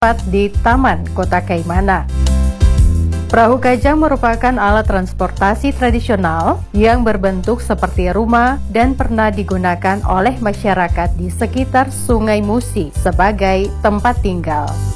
di Taman Kota Kaimana. Perahu kajang merupakan alat transportasi tradisional yang berbentuk seperti rumah dan pernah digunakan oleh masyarakat di sekitar Sungai Musi sebagai tempat tinggal.